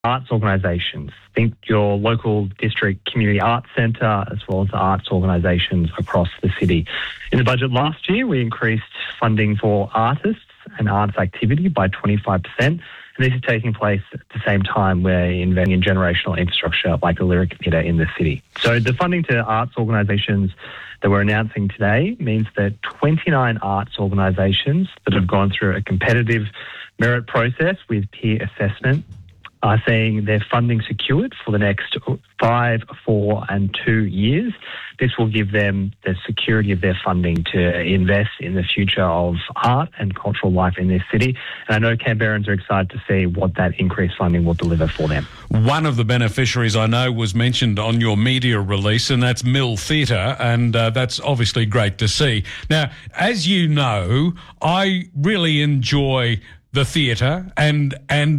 arts organisations. Think your local district community arts centre as well as the arts organisations across the city. In the budget last year, we increased funding for artists and arts activity by 25%. And this is taking place at the same time we're investing in generational infrastructure like the Lyric Theatre in the city. So the funding to arts organisations that we're announcing today means that 29 arts organisations that have gone through a competitive merit process with peer assessment are seeing their funding secured for the next 5, 4 and 2 years. This will give them the security of their funding to invest in the future of art and cultural life in their city. And I know Canberrans are excited to see what that increased funding will deliver for them. One of the beneficiaries I know was mentioned on your media release, and that's Mill Theatre, and that's obviously great to see. Now, as you know, I really enjoy the theatre and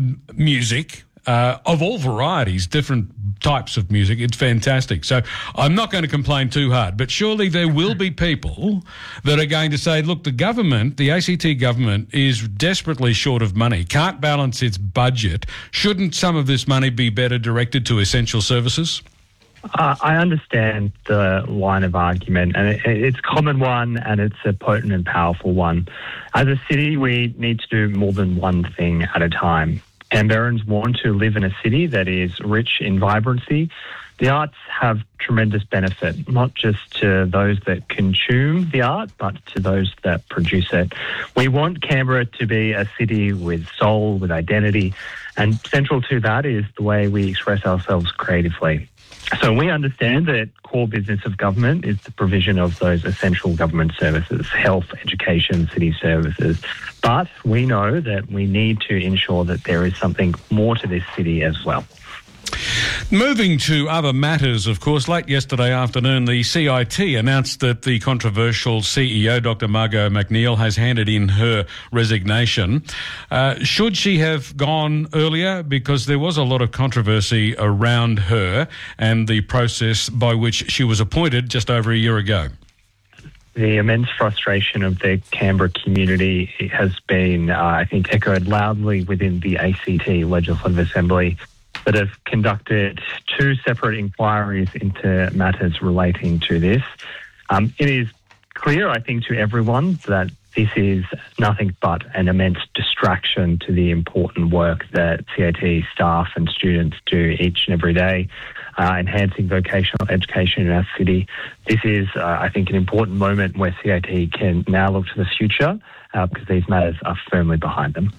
music. Of all varieties, different types of music. It's fantastic. So I'm not going to complain too hard, but surely there will be people that are going to say, look, the government, the ACT government, is desperately short of money, can't balance its budget. Shouldn't some of this money be better directed to essential services? I understand the line of argument, and it's a common one, and it's a potent and powerful one. As a city, we need to do more than one thing at a time. Canberrans want to live in a city that is rich in vibrancy. The arts have tremendous benefit, not just to those that consume the art, but to those that produce it. We want Canberra to be a city with soul, with identity, and central to that is the way we express ourselves creatively. So we understand that core business of government is the provision of those essential government services, health, education, city services. But we know that we need to ensure that there is something more to this city as well. Moving to other matters, of course, late yesterday afternoon, the CIT announced that the controversial CEO, Dr. Margot McNeil, has handed in her resignation. Should she have gone earlier? Because there was a lot of controversy around her and the process by which she was appointed just over a year ago. The immense frustration of the Canberra community has been, I think, echoed loudly within the ACT Legislative Assembly that have conducted 2 separate inquiries into matters relating to this. It is clear, I think, to everyone that this is nothing but an immense distraction to the important work that CIT staff and students do each and every day, enhancing vocational education in our city. This is, I think, an important moment where CIT can now look to the future because these matters are firmly behind them.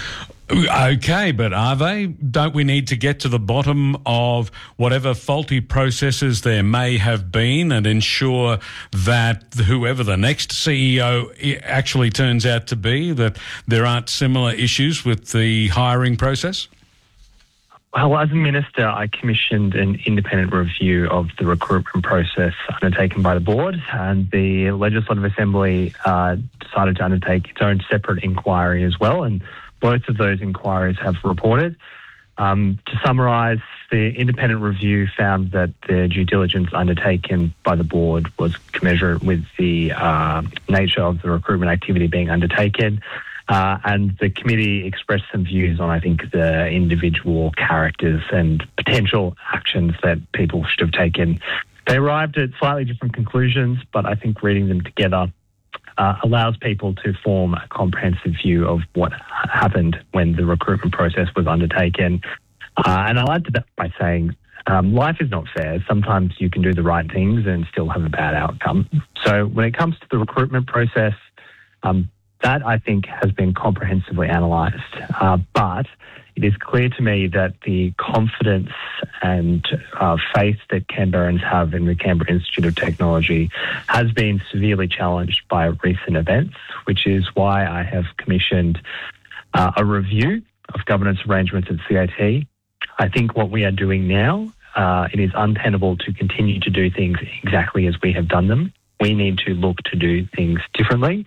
Okay, but are they? Don't we need to get to the bottom of whatever faulty processes there may have been and ensure that whoever the next CEO actually turns out to be, that there aren't similar issues with the hiring process? Well, as a minister, I commissioned an independent review of the recruitment process undertaken by the board, and the Legislative Assembly decided to undertake its own separate inquiry as well, and both of those inquiries have reported. To summarise, the independent review found that the due diligence undertaken by the board was commensurate with the nature of the recruitment activity being undertaken. And the committee expressed some views on, I think, the individual characters and potential actions that people should have taken. They arrived at slightly different conclusions, but I think reading them together allows people to form a comprehensive view of what happened when the recruitment process was undertaken. And I'll add to that by saying life is not fair. Sometimes you can do the right things and still have a bad outcome. So when it comes to the recruitment process, that, I think, has been comprehensively analysed. But it is clear to me that the confidence and faith that Canberrans have in the Canberra Institute of Technology has been severely challenged by recent events, which is why I have commissioned a review of governance arrangements at CIT. I think what we are doing now, it is untenable to continue to do things exactly as we have done them. We need to look to do things differently.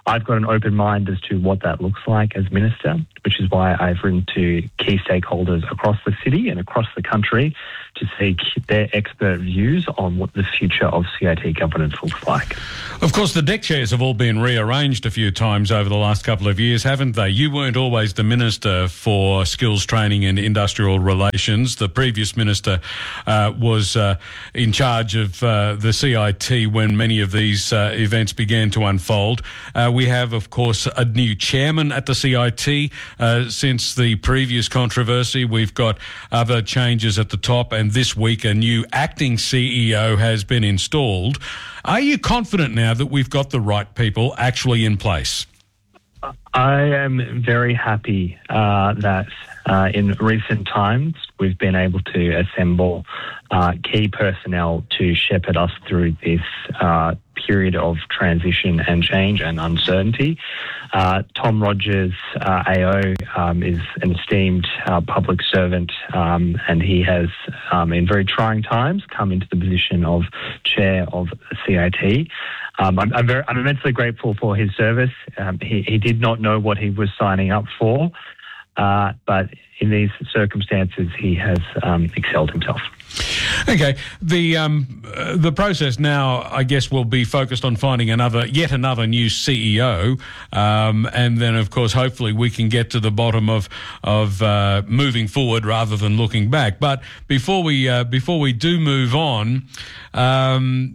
I've got an open mind as to what that looks like as Minister, which is why I've written to key stakeholders across the city and across the country to seek their expert views on what the future of CIT governance looks like. Of course, the deck chairs have all been rearranged a few times over the last couple of years, haven't they? You weren't always the Minister for Skills Training and Industrial Relations. The previous Minister was in charge of the CIT when many of these events began to unfold. We have, of course, a new chairman at the CIT since the previous controversy. We've got other changes at the top, and this week a new acting CEO has been installed. Are you confident now that we've got the right people actually in place? I am very happy that in recent times we've been able to assemble key personnel to shepherd us through this period of transition and change and uncertainty. Tom Rogers, AO, is an esteemed public servant, and he has, in very trying times, come into the position of chair of CIT. I'm immensely grateful for his service. He did not know what he was signing up for, but in these circumstances, he has excelled himself. Okay, the process now, I guess, will be focused on finding yet another new CEO, and then, of course, hopefully we can get to the bottom of moving forward rather than looking back. But before we do move on, I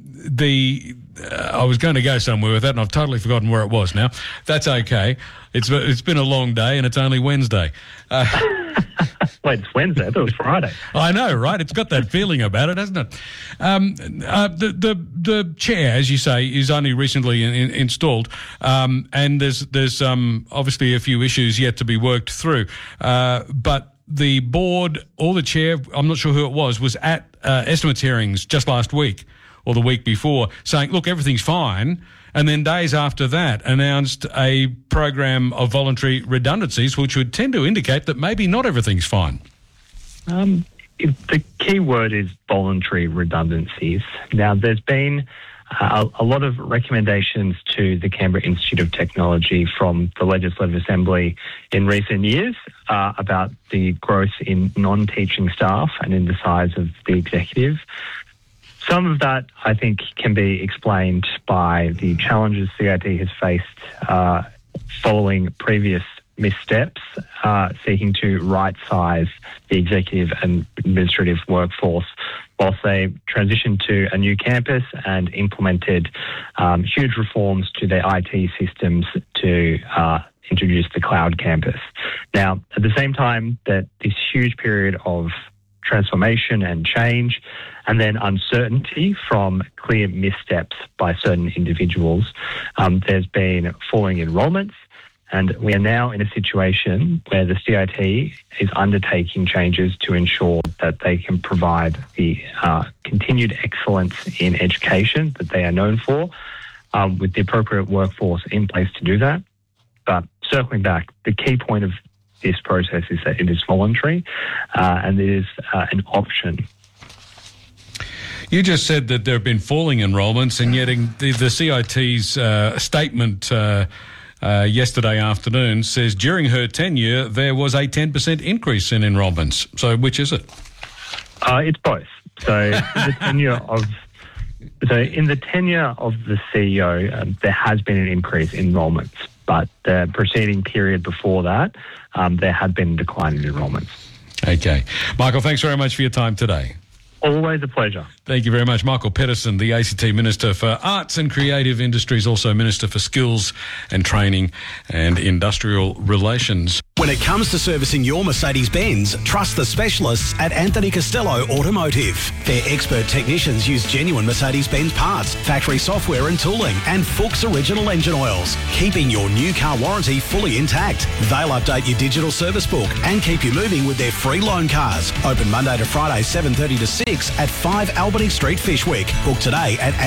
was going to go somewhere with that, and I've totally forgotten where it was now. That's okay. It's been a long day, and it's only Wednesday. Wait, it's Wednesday. I thought it was Friday. I know, right? It's got that feeling about it, hasn't it? The chair, as you say, is only recently installed, and there's obviously a few issues yet to be worked through. But the board or the chair, I'm not sure who it was at estimates hearings just last week or the week before, saying, look, everything's fine. And then days after that announced a program of voluntary redundancies, which would tend to indicate that maybe not everything's fine. The key word is voluntary redundancies. Now, there's been a lot of recommendations to the Canberra Institute of Technology from the Legislative Assembly in recent years about the growth in non-teaching staff and in the size of the executive. Some of that, I think, can be explained by the challenges CIT has faced following previous missteps, seeking to right-size the executive and administrative workforce whilst they transitioned to a new campus and implemented huge reforms to their IT systems to introduce the cloud campus. Now, at the same time that this huge period of transformation and change, and then uncertainty from clear missteps by certain individuals, there's been falling enrolments, and we are now in a situation where the CIT is undertaking changes to ensure that they can provide the continued excellence in education that they are known for, with the appropriate workforce in place to do that. But circling back, the key point of this process is that it is voluntary and it is an option. You just said that there have been falling enrolments, and yet the CIT's statement yesterday afternoon says during her tenure there was a 10% increase in enrolments. So which is it? It's both. So in the tenure of the CEO, there has been an increase in enrolments, but the preceding period before that, there had been a decline in enrolments. Okay. Michael, thanks very much for your time today. Always a pleasure. Thank you very much. Michael Pedersen, the ACT Minister for Arts and Creative Industries, also Minister for Skills and Training and Industrial Relations. When it comes to servicing your Mercedes-Benz, trust the specialists at Anthony Costello Automotive. Their expert technicians use genuine Mercedes-Benz parts, factory software and tooling, and Fuchs original engine oils, keeping your new car warranty fully intact. They'll update your digital service book and keep you moving with their free loan cars. Open Monday to Friday, 7:30 to 6 at 5 Albany Street, Fishwick. Book today at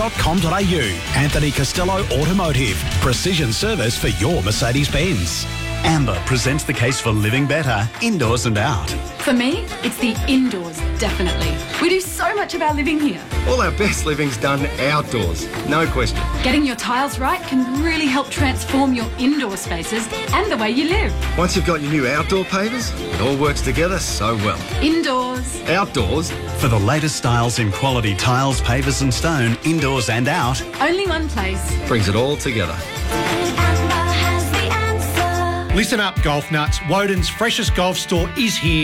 anthonycostelloautomotive.com.au. Anthony Costello Automotive. Precision service for your Mercedes-Benz. Amber presents the case for living better, indoors and out. For me, it's the indoors, definitely. We do so much of our living here. All our best living's done outdoors, no question. Getting your tiles right can really help transform your indoor spaces and the way you live. Once you've got your new outdoor pavers, it all works together so well. Indoors. Outdoors. For the latest styles in quality tiles, pavers and stone, indoors and out. Only one place. Brings it all together. Listen up, golf nuts. Woden's freshest golf store is here